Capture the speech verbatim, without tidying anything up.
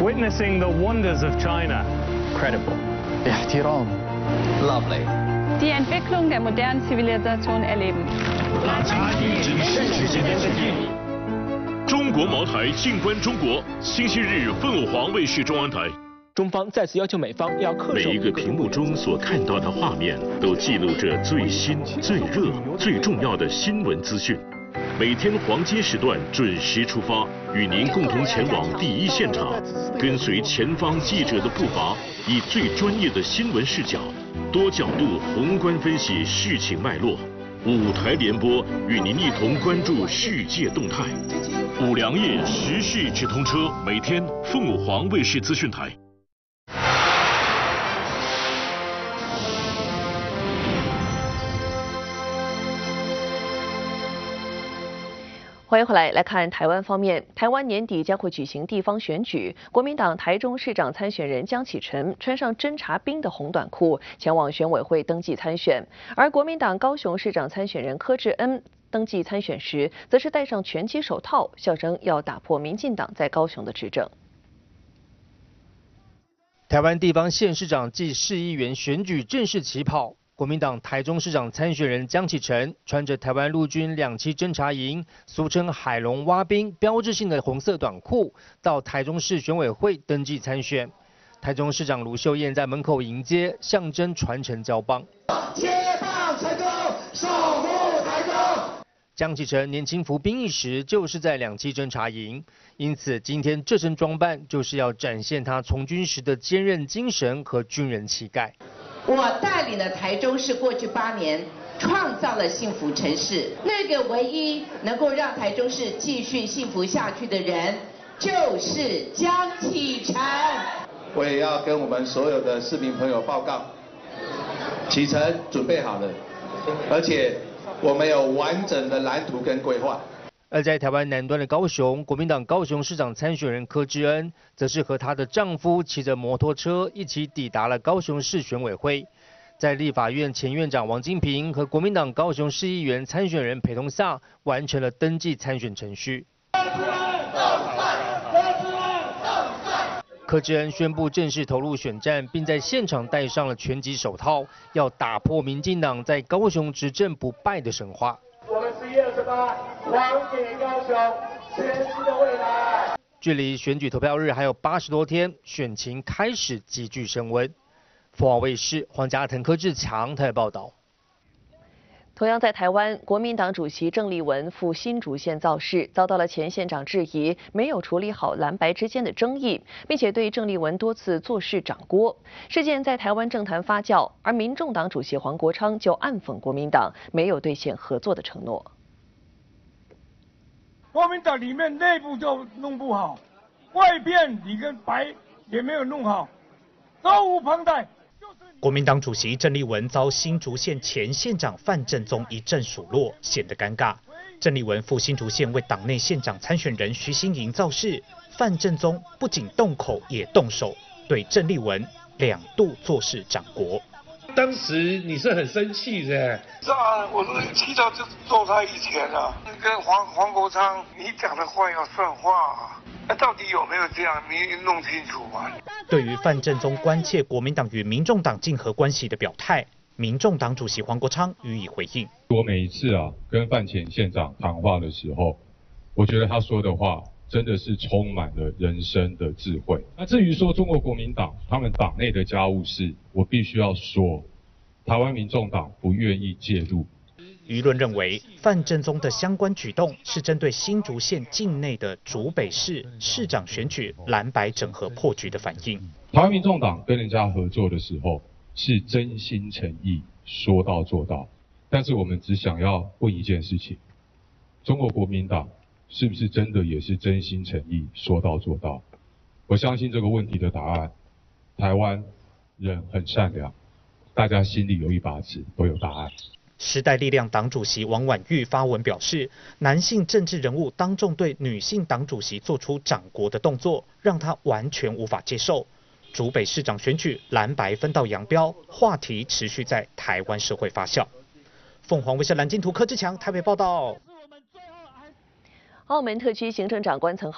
Witnessing the wonders of China. Credible. احترام. Lovely. Die Entwicklung der modernen Zivilisation erleben. 差异只是世界的距离。中国茅台静观中国，星期日凤凰黄卫视中央台。 中方再次要求美方要恪守。 每一个屏幕中所看到的画面，都记录着最新、最热、最重要的新闻资讯。每天黄金时段准时出发，与您共同前往第一现场，跟随前方记者的步伐，以最专业的新闻视角，多角度宏观分析事情脉络。五台联播，与您一同关注世界动态。五粮液时事直通车，每天凤凰卫视资讯台。 欢迎回来，来看台湾方面。台湾年底将会举行地方选举，国民党台中市长参选人江启臣穿上侦察兵的红短裤，前往选委会登记参选；而国民党高雄市长参选人柯志恩登记参选时，则是戴上拳击手套，笑称要打破民进党在高雄的执政。 台湾地方县市长暨市议员选举正式起跑。 国民党台中市长参选人江启臣穿着台湾陆军两栖侦察营（俗称海龙蛙兵）标志性的红色短裤，到台中市选委会登记参选。台中市长卢秀燕在门口迎接，象征传承交棒。接棒成功，守护台中。江启臣年轻服兵役时就是在两栖侦察营，因此今天这身装扮就是要展现他从军时的坚韧精神和军人气概。 我带领了台中市过去八年，创造了幸福城市。那个唯一能够让台中市继续幸福下去的人，就是江启臣。 我也要跟我们所有的市民朋友报告，启臣准备好了，而且我们有完整的蓝图跟规划。 而在台湾南端的高雄，国民党高雄市长参选人柯志恩，则是和她的丈夫骑着摩托车一起抵达了高雄市选委会，在立法院前院长王金平和国民党高雄市议员参选人陪同下，完成了登记参选程序。柯志恩宣布正式投入选战，并在现场戴上了拳击手套，要打破民进党在高雄执政不败的神话。 我们十一二十八，还给高雄全新的未来。 距离选举投票日还有八十多天，选情开始急剧升温。凤凰卫视黄家腾、柯志强台报道。 同样在台湾，国民党主席郑丽文赴新竹县造势，遭到了前县长质疑没有处理好蓝白之间的争议，并且对郑丽文多次做事掌锅。事件在台湾政坛发酵，而民众党主席黄国昌就暗讽国民党没有兑现合作的承诺。 国民党里面内部就弄不好，外边里跟白也没有弄好，都无旁贷。 国民党主席郑丽文遭新竹县前县长范振宗一阵数落，显得尴尬。郑丽文赴新竹县为党内县长参选人徐新营造势，范振宗不仅动口也动手，对郑丽文两度做事掌国。 当时你是很生气的。 是啊，我气到就揍他一拳了。跟黄黄国昌，你讲的话要算话啊。 那到底有没有这样？你弄清楚嘛？ 对于范振宗关切国民党与民众党竞合关系的表态，民众党主席黄国昌予以回应。 我每一次啊跟范前县长谈话的时候，我觉得他说的话真的是充满了人生的智慧。那至于说中国国民党他们党内的家务事，我必须要说，台湾民众党不愿意介入。 舆论认为，范振宗的相关举动是针对新竹县境内的竹北市市长选举蓝白整合破局的反应。 台湾民众党跟人家合作的时候是真心诚意，说到做到。但是我们只想要问一件事情：中国国民党是不是真的也是真心诚意，说到做到？我相信这个问题的答案，台湾人很善良，大家心里有一把尺，都有答案。 时代力量党主席王婉玉发文表示，男性政治人物当众对女性党主席做出掌国的动作，让他完全无法接受。竹北市长选举蓝白分道扬镳，话题持续在台湾社会发酵。凤凰卫视蓝金图柯志强台北报道。 澳门特区行政长官曾